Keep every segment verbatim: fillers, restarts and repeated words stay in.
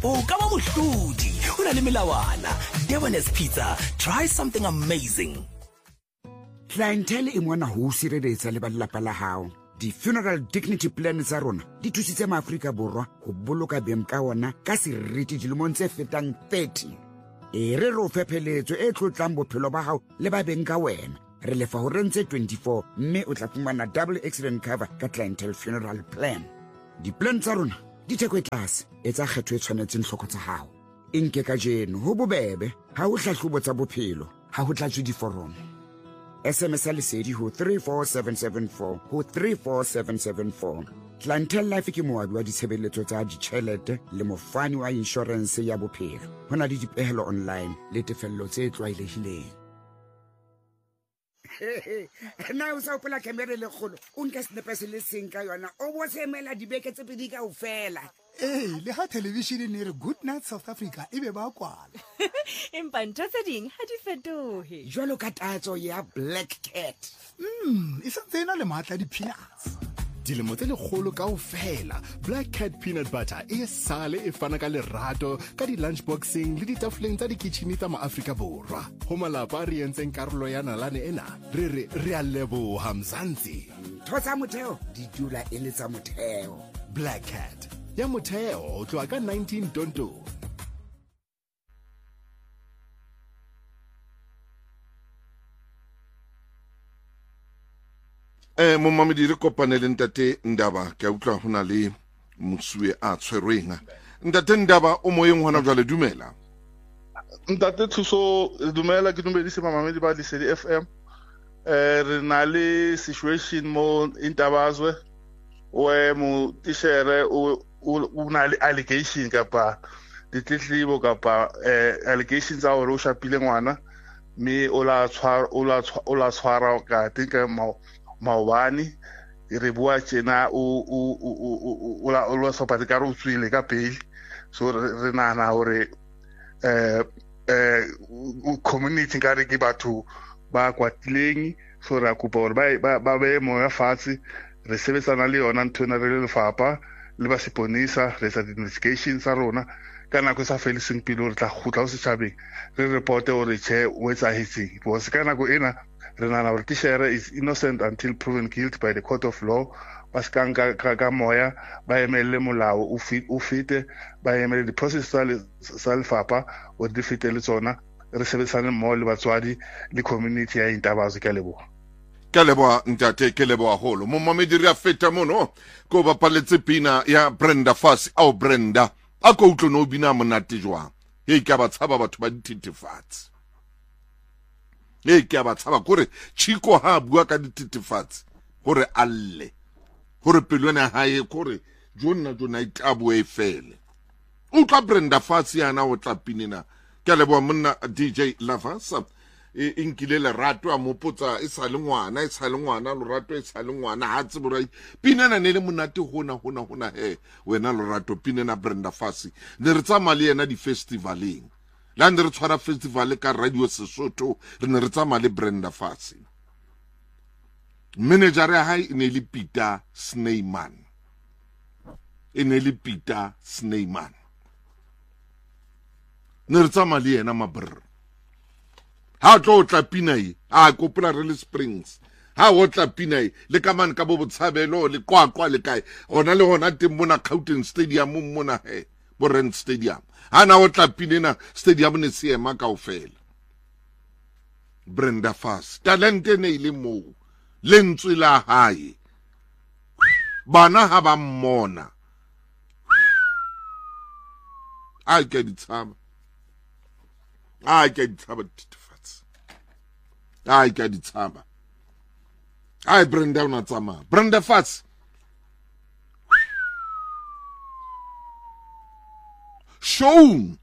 o ka ba mohlodi o na le melawana. Debonairs Pizza, try something amazing. Clientele e mona ho sireletsa le ba lelapa la hao. Di-funeral dignity plan tsa rona di thusitse maAfrika Borwa ho boloka beng ka ona ka seriti dilemong tse fetang thirty. E re ro fepheletso e tlotlang bophelo ba hao le ba beng ka wena. Re lefa ho rentse twenty-four mme o tla fumana double accident cover ka clientele funeral plan. Di-plan tsa rona di theko tlase, etsa kgetho e tshwanetseng hloko tsa hao. Inke ka jeno ho bobebe, ha ho hlahlobo tsa bophelo, ha ho tlatswe diforomo. S M S a lesedi ho three four seven seven four ho three four seven seven four. Clientele Life ke moabi wa ditshebeletso tsa ditjhelete le mofani wa insurance ya bophelo. Ho na le dipehelo online le tefello tse tlwaelehileng. Na o sa opela kamera le kholo o nka snepe se le seng ka yona o bo se emela dibeke tse pedi ka o fela. Eh le ha television ne re Good Night South Africa e be ba kwala. Empa ntho tse ding ha di fetohe. Jwalo ka tatso ya Black Cat. Mm e sa tsena le matla di peanuts. Dilemo tse lekgolo kaofela, Black Cat Peanut Butter e sale e fana ka lerato ka di-lunchboxing le ditafoleng tsa dikitjhene tsa maAfrika Borwa. Ho malapa a re entseng karolo ya nalane ena, re re re a leboha Mzansi. Ntho tsa motheo di dula e le tsa motheo. Black Cat ya motheo ho tloha ka nineteen tonto. Eh mo mamedi re kopanele ntate Ndaba ke utlwa hona le mosue a tshwerweng. Ntate Ndaba o moyeng hona jwale dumela. Ntate Thuso dumela ke dumedise mamedi ba Lesedi F M. Eh re na le situation mo Intabazwe we mo tishere o una le allegation kapa ditletlebo kapa eh allegations a hore o shapile ngwana me o la tshwara o la o la tshwara ka tinka ma maobane re bua tjena o o o o la o la sopa ka ro tswile ka pele so re nana hore eh eh community ka re ke batho ba kwatileng so ra kupa hore ba ba be mo ya fatsi re sebetsana le yona ntona re le fapa le ba seponisa re sa investigation sa rona kana go sa feliseng pilo re tla gutla o se tshabeng re reporte hore che o etsa hitseng because kana go ena Renana Tishere is innocent until proven guilty by the court of law. Baskanga Kagamoya, by Emele Mulao, Ufite, by Emele the process Salfapa, or defeat Elizona, Resevesan Mol Batswadi, the community in Tabas Calebo. Calebo, Ntate, Calebo, Holo, Momamediria Fetamono, Cova Paletzepina, ya Brenda Fass, au Brenda, a go to no Binamonatijwa, he Kabatsaba to Baditi Fats. E ke ba tshaba gore Chico ha bua ka dititifatsi gore alle gore pelwana hae gore jonna jona itabu e fele o tla Brenda Fassie yana o tla pinena ke lebo monna D J Lavasa e inkile le rato a mopotsa e sa le ngwana e sa le ngwana lo rato e sa le ngwana ha tseborai pinena ne le monate hona hona hona he wena lo rato pinena Brenda Fassie ne re tsama le yena di festivaleng la ne re tshwara festival ka Radio Sesotho re ne re tsama le Brenda Fassie manager ya hae ne le Peter Sneyman e ne le Peter Sneyman ne re tsama le yena mabr ha tlo tla pinai a kopula re le Springs ha o tla pinai le ka man ka bo botshabelo le kwakwa le kae ona le hona teng mona Gauteng Stadium mona he bo Rand Stadium ana o tla pinena stadium ne seema kaofela Brenda Fassie talente ne ile mo lentswe la hae bana ha ba mmona a ke ditshaba a ke ditshaba titifatsi a ke ditshaba ai Brenda una tsama Brenda Fassie show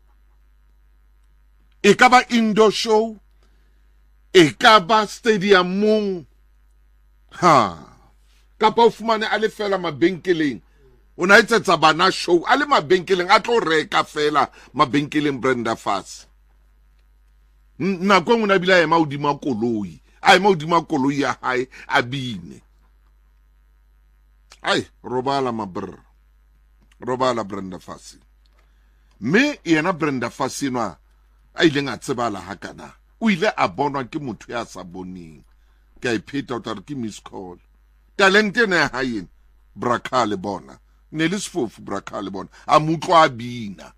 e ka ba indoor show e ka ba stadium mong ha ka pa o fumane a le fela mabenkeleng o na etsetsa bana show a le mabenkeleng a tlo reka fela mabenkeleng Brenda Fassie nna go ngwana bila ema odima koloi ai mo odima koloi ya hae a bine ai robala mabr robala Brenda Fassie mme yena Brenda Fassie a ileng a tsebala hakana o ile a bonwa ke motho ya sa boneng ka ipheta o tla ke miss call talente ne ha yin Brakha le bona ne le sfofu Brakha le bona a mutlwa a bina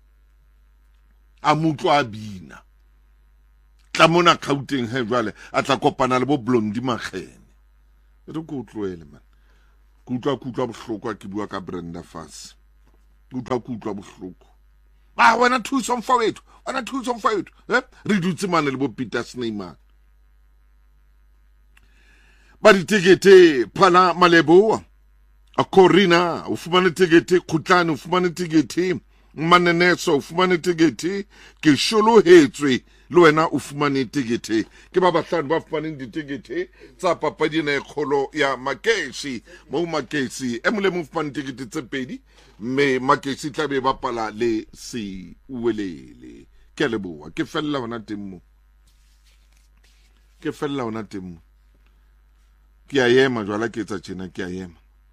a mutlwa a bina tla mona Gauteng he jwale a tla kopana le bo Blondi Magene re go tloele man kutlwa kutlwa bohloko ke bua ka Brenda Fassie kutlwa kutlwa bohloko ba wena thuso mfa wethu wena thuso mfa wethu eh re dutse mane le bo Peter Snyman ba ditekete Phala Maleboa a Corina o fumane tekete Khutlane o fumane tekete Maneneso o fumane tekete ke Sholohetswe le wena o fumane tekete ke ba bahlano ba fumaneng ditekete tsa papadi ena e kgolo ya Makeshi mo Makeshi e mole mo fumane tekete tse pedi me Makeshi tla be bapala le si uwelele ke leboa ke fella hona temo ke fella hona temo ke a yema jwala ke tsa tjena ke a yema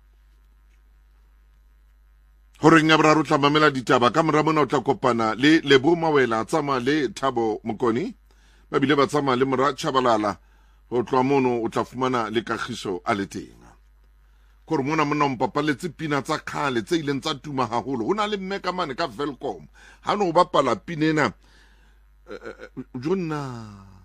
hore nya braro tla mamela ditaba ka mora mona o tla kopana le Lebo Mawela tsama le Thabo Mokoni ba bile ba tsama le Mora Chabalala ho tloa mono o tla fumana le Kagiso a le teng gore mona mona mpapaletse pina tsa khale tse ileng tsa tuma haholo hona le mme ka mane ka Velcom ha no bapala pinena jonna